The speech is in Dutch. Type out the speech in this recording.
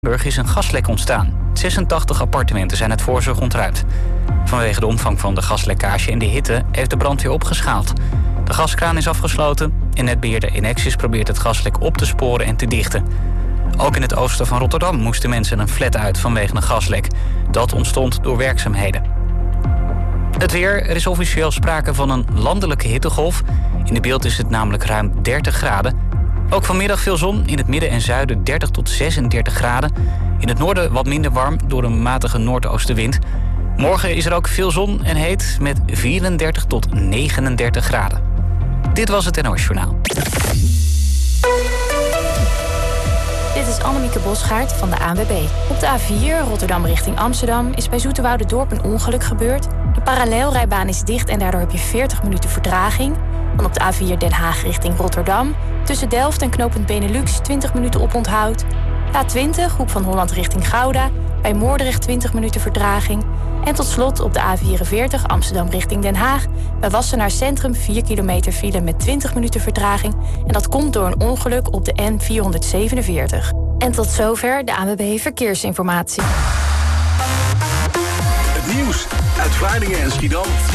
Burg is een gaslek ontstaan. 86 appartementen zijn uit voorzorg ontruimd. Vanwege de omvang van de gaslekkage en de hitte heeft de brandweer opgeschaald. De gaskraan is afgesloten en netbeheerder Enexis probeert het gaslek op te sporen en te dichten. Ook in het oosten van Rotterdam moesten mensen een flat uit vanwege een gaslek. Dat ontstond door werkzaamheden. Het weer, er is officieel sprake van een landelijke hittegolf. In de beeld is het namelijk ruim 30 graden. Ook vanmiddag veel zon, in het midden en zuiden 30 tot 36 graden. In het noorden wat minder warm door een matige noordoostenwind. Morgen is er ook veel zon en heet met 34 tot 39 graden. Dit was het NOS Journaal. Dit is Annemieke Bosgaard van de ANWB. Op de A4 Rotterdam richting Amsterdam is bij Zoeterwoudendorp een ongeluk gebeurd. De parallelrijbaan is dicht en daardoor heb je 40 minuten vertraging. Dan op de A4 Den Haag richting Rotterdam. Tussen Delft en knooppunt Benelux 20 minuten oponthoud. A20 Hoek van Holland richting Gouda. Bij Moordrecht 20 minuten vertraging. En tot slot op de A44 Amsterdam richting Den Haag. Bij Wassenaar Centrum 4 kilometer file met 20 minuten vertraging. En dat komt door een ongeluk op de N447. En tot zover de ANWB Verkeersinformatie. Het nieuws uit Vlaardingen en Schiedam.